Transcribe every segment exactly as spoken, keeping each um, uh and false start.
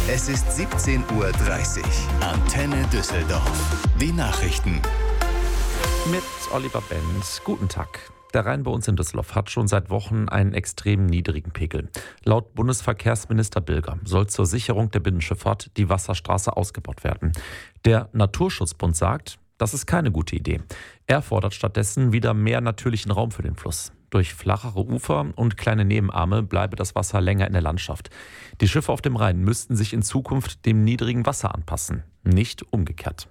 Es ist siebzehn Uhr dreißig. Antenne Düsseldorf. Die Nachrichten. Mit Oliver Benz. Guten Tag. Der Rhein bei uns in Düsseldorf hat schon seit Wochen einen extrem niedrigen Pegel. Laut Bundesverkehrsminister Bilger soll zur Sicherung der Binnenschifffahrt die Wasserstraße ausgebaut werden. Der Naturschutzbund sagt, das ist keine gute Idee. Er fordert stattdessen wieder mehr natürlichen Raum für den Fluss. Durch flachere Ufer und kleine Nebenarme bleibe das Wasser länger in der Landschaft. Die Schiffe auf dem Rhein müssten sich in Zukunft dem niedrigen Wasser anpassen, nicht umgekehrt.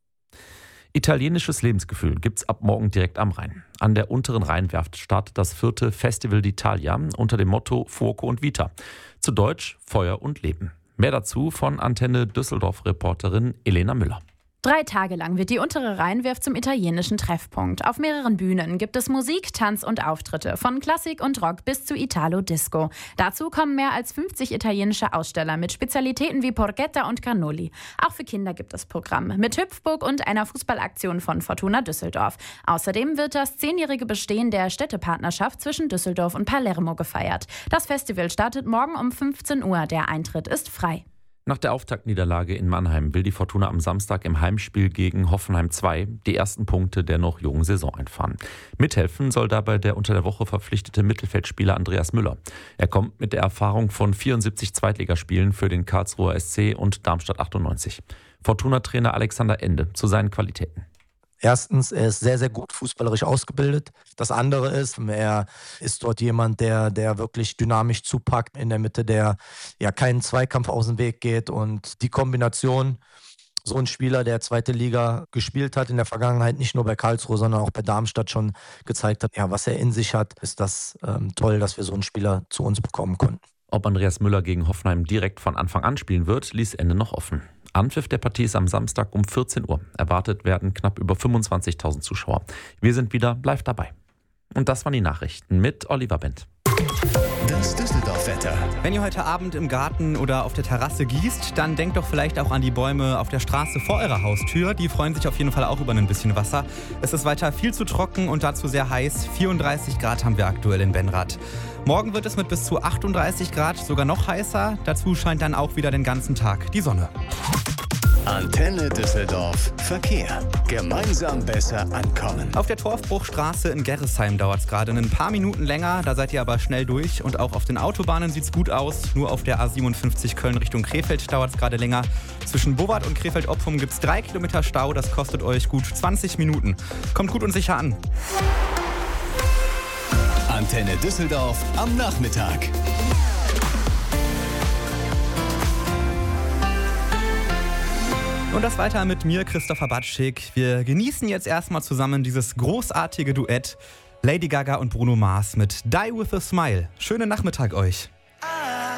Italienisches Lebensgefühl gibt's ab morgen direkt am Rhein. An der unteren Rheinwerft startet das vierte Festival d'Italia unter dem Motto Fuoco und Vita. Zu Deutsch Feuer und Leben. Mehr dazu von Antenne Düsseldorf-Reporterin Elena Müller. Drei Tage lang wird die untere Rheinwerft zum italienischen Treffpunkt. Auf mehreren Bühnen gibt es Musik, Tanz und Auftritte, von Klassik und Rock bis zu Italo-Disco. Dazu kommen mehr als fünfzig italienische Aussteller mit Spezialitäten wie Porchetta und Cannoli. Auch für Kinder gibt es Programm mit Hüpfburg und einer Fußballaktion von Fortuna Düsseldorf. Außerdem wird das zehnjährige Bestehen der Städtepartnerschaft zwischen Düsseldorf und Palermo gefeiert. Das Festival startet morgen um fünfzehn Uhr. Der Eintritt ist frei. Nach der Auftaktniederlage in Mannheim will die Fortuna am Samstag im Heimspiel gegen Hoffenheim zwei die ersten Punkte der noch jungen Saison einfahren. Mithelfen soll dabei der unter der Woche verpflichtete Mittelfeldspieler Andreas Müller. Er kommt mit der Erfahrung von vierundsiebzig Zweitligaspielen für den Karlsruher S C und Darmstadt achtundneunzig. Fortuna-Trainer Alexander Ende zu seinen Qualitäten. Erstens, er ist sehr, sehr gut fußballerisch ausgebildet. Das andere ist, er ist dort jemand, der, der wirklich dynamisch zupackt in der Mitte, der ja keinen Zweikampf aus dem Weg geht. Und die Kombination, so ein Spieler, der zweite Liga gespielt hat in der Vergangenheit, nicht nur bei Karlsruhe, sondern auch bei Darmstadt schon gezeigt hat, ja, was er in sich hat, ist das ähm, toll, dass wir so einen Spieler zu uns bekommen konnten. Ob Andreas Müller gegen Hoffenheim direkt von Anfang an spielen wird, ließ Ende noch offen. Anpfiff der Partie ist am Samstag um vierzehn Uhr. Erwartet werden knapp über fünfundzwanzigtausend Zuschauer. Wir sind wieder live dabei. Und das waren die Nachrichten mit Oliver Bendt. Das Düsseldorf-Wetter. Wenn ihr heute Abend im Garten oder auf der Terrasse gießt, dann denkt doch vielleicht auch an die Bäume auf der Straße vor eurer Haustür. Die freuen sich auf jeden Fall auch über ein bisschen Wasser. Es ist weiter viel zu trocken und dazu sehr heiß. vierunddreißig Grad haben wir aktuell in Benrath. Morgen wird es mit bis zu achtunddreißig Grad sogar noch heißer. Dazu scheint dann auch wieder den ganzen Tag die Sonne. Antenne Düsseldorf. Verkehr. Gemeinsam besser ankommen. Auf der Torfbruchstraße in Gerresheim dauert es gerade ein paar Minuten länger. Da seid ihr aber schnell durch. Und auch auf den Autobahnen sieht es gut aus. Nur auf der A siebenundfünfzig Köln Richtung Krefeld dauert es gerade länger. Zwischen Bowart und Krefeld-Oppum gibt es drei Kilometer Stau. Das kostet euch gut zwanzig Minuten. Kommt gut und sicher an. Antenne Düsseldorf am Nachmittag. Und das weiter mit mir, Christopher Batschik. Wir genießen jetzt erstmal zusammen dieses großartige Duett Lady Gaga und Bruno Mars mit Die With A Smile. Schönen Nachmittag euch.